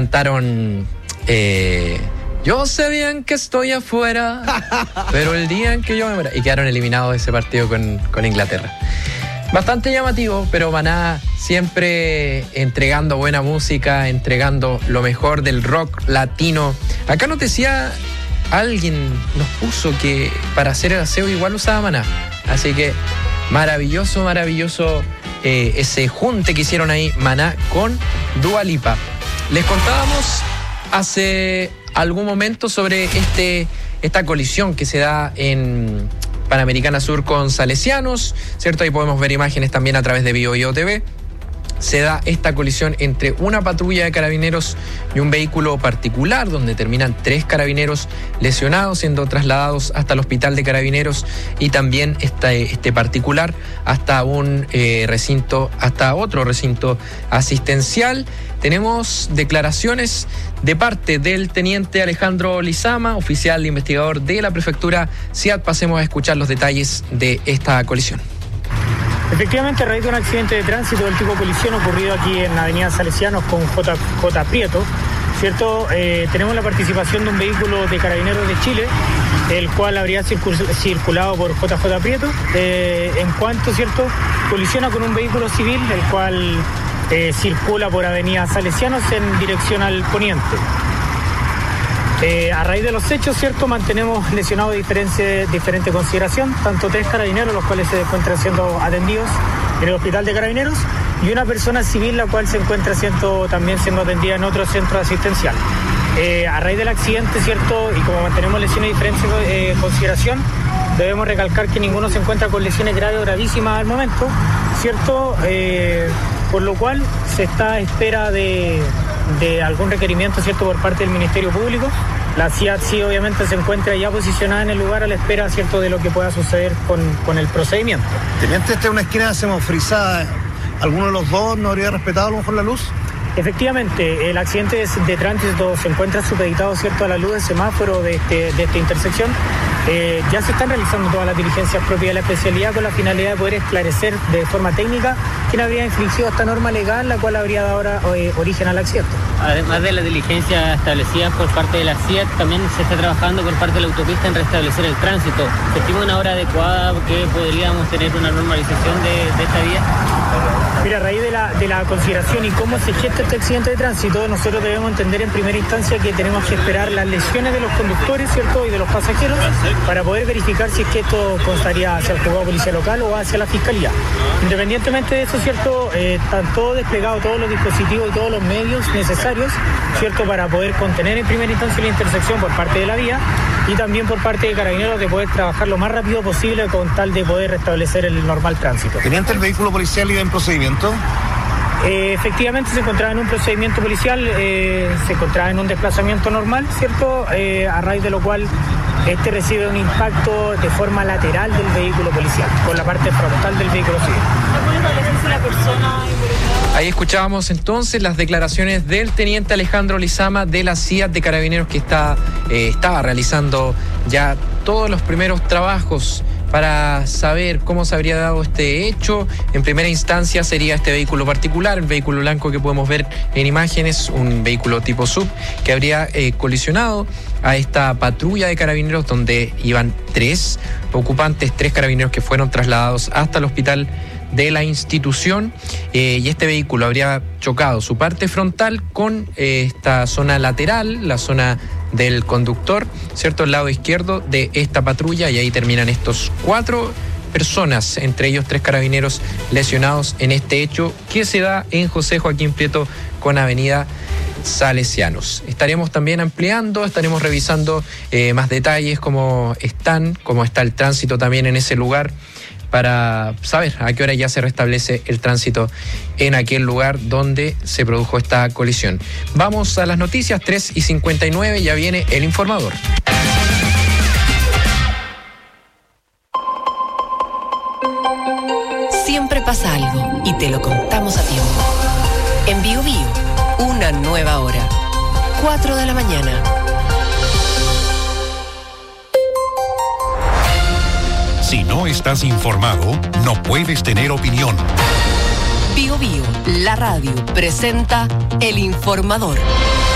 cantaron yo sé bien que estoy afuera, pero el día en que yo me muera, y quedaron eliminados de ese partido con Inglaterra. Bastante llamativo, pero Maná siempre entregando buena música, entregando lo mejor del rock latino. Acá nos decía, alguien nos puso que para hacer el aseo igual usaba Maná. Así que maravilloso ese junte que hicieron ahí Maná con Dua Lipa. Les contábamos hace algún momento sobre esta colisión que se da en Panamericana Sur con Salesianos, ¿cierto? Ahí podemos ver imágenes también a través de BioBio TV. Se da esta colisión entre una patrulla de carabineros y un vehículo particular, donde terminan 3 carabineros lesionados, siendo trasladados hasta el hospital de carabineros, y también este particular hasta otro recinto asistencial. Tenemos declaraciones de parte del teniente Alejandro Lizama, oficial investigador de la prefectura CIAT. Pasemos a escuchar los detalles de esta colisión. Efectivamente, a raíz de un accidente de tránsito del tipo colisión ocurrido aquí en la avenida Salesianos con J. Prieto, ¿cierto? Tenemos la participación de un vehículo de Carabineros de Chile, el cual habría circulado por JJ Prieto, en cuanto, ¿cierto?, colisiona con un vehículo civil, el cual circula por avenida Salesianos en dirección al poniente. A raíz de los hechos, ¿cierto?, mantenemos lesionados de diferente consideración, tanto 3 carabineros, los cuales se encuentran siendo atendidos en el hospital de carabineros, y una persona civil, la cual se encuentra también siendo atendida en otro centro asistencial. A raíz del accidente, ¿cierto?, y como mantenemos lesiones de diferente consideración, debemos recalcar que ninguno se encuentra con lesiones graves o gravísimas al momento, ¿cierto?, por lo cual se está a espera de algún requerimiento, ¿cierto?, por parte del Ministerio Público. La CIAT sí obviamente se encuentra ya posicionada en el lugar a la espera, ¿cierto?, de lo que pueda suceder con el procedimiento. Teniente, esta es una esquina semafrizada. ¿Alguno de los dos no habría respetado a lo mejor la luz? Efectivamente, el accidente de tránsito se encuentra supeditado, ¿cierto?, a la luz del semáforo de esta intersección. Ya se están realizando todas las diligencias propias de la especialidad con la finalidad de poder esclarecer de forma técnica quién habría infringido esta norma legal, la cual habría dado ahora origen al accidente. Además de las diligencias establecidas por parte de la CIAT, también se está trabajando por parte de la autopista en restablecer el tránsito. ¿Se estima una hora adecuada que podríamos tener una normalización de esta vía? Mira, a raíz de la consideración y cómo se gesta este accidente de tránsito, nosotros debemos entender en primera instancia que tenemos que esperar las lesiones de los conductores, ¿cierto?, y de los pasajeros, para poder verificar si es que esto constaría hacia el juzgado de policía local o hacia la fiscalía. Independientemente de eso, ¿cierto?, están todos desplegados, todos los dispositivos y todos los medios necesarios, ¿cierto?, para poder contener en primera instancia la intersección por parte de la vía y también por parte de Carabineros de poder trabajar lo más rápido posible con tal de poder restablecer el normal tránsito. ¿Teniente, el vehículo policial iba en procedimiento? Efectivamente se encontraba en un procedimiento policial, se encontraba en un desplazamiento normal, ¿cierto?, a raíz de lo cual este recibe un impacto de forma lateral del vehículo policial, con la parte frontal del vehículo civil. Ahí escuchábamos entonces las declaraciones del teniente Alejandro Lizama de la CIAT de Carabineros, que estaba realizando ya todos los primeros trabajos para saber cómo se habría dado este hecho. En primera instancia sería este vehículo particular, el vehículo blanco que podemos ver en imágenes, un vehículo tipo SUV que habría colisionado a esta patrulla de carabineros, donde iban 3 ocupantes, 3 carabineros que fueron trasladados hasta el hospital de la institución, y este vehículo habría chocado su parte frontal con esta zona lateral, la zona del conductor, ¿cierto?, el lado izquierdo de esta patrulla, y ahí terminan estos 4 personas, entre ellos 3 carabineros lesionados en este hecho que se da en José Joaquín Prieto con avenida Salesianos. Estaremos también ampliando, estaremos revisando más detalles, cómo está el tránsito también en ese lugar, para saber a qué hora ya se restablece el tránsito en aquel lugar donde se produjo esta colisión. Vamos a las noticias, 3:59, ya viene el informador. Siempre pasa algo y te lo contamos a tiempo. En BioBio, una nueva hora. 4 de la mañana. Si no estás informado, no puedes tener opinión. BioBio, la radio, presenta El Informador.